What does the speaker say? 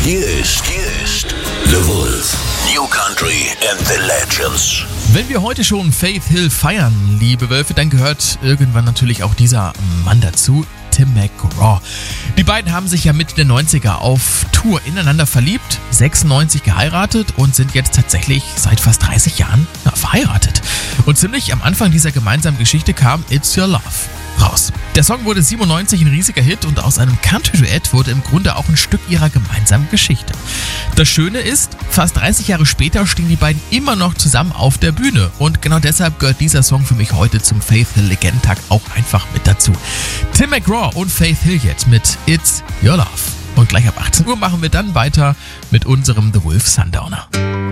Hier ist The Wolf. New Country and the Legends. Wenn wir heute schon Faith Hill feiern, liebe Wölfe, dann gehört irgendwann natürlich auch dieser Mann dazu, Tim McGraw. Die beiden haben sich ja Mitte der 90er auf Tour ineinander verliebt, 96 geheiratet und sind jetzt tatsächlich seit fast 30 Jahren verheiratet. Und ziemlich am Anfang dieser gemeinsamen Geschichte kam It's Your Love raus. Der Song wurde 97 ein riesiger Hit und aus einem Country-Duett wurde im Grunde auch ein Stück ihrer gemeinsamen Geschichte. Das Schöne ist, fast 30 Jahre später stehen die beiden immer noch zusammen auf der Bühne und genau deshalb gehört dieser Song für mich heute zum Faith Hill Legendentag auch einfach mit dazu. Tim McGraw und Faith Hill jetzt mit It's Your Love. Und gleich ab 18 Uhr machen wir dann weiter mit unserem The Wolf Sundowner.